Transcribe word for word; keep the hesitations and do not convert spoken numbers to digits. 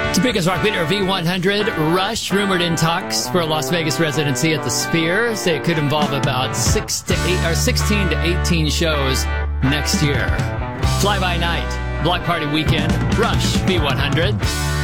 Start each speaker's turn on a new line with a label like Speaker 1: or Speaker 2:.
Speaker 1: Topeka's rock leader V one hundred, Rush, rumored in talks for a Las Vegas residency at the Sphere. Say it could involve about six to eight or sixteen to eighteen shows next year. Fly by night, block party weekend, Rush, V one hundred.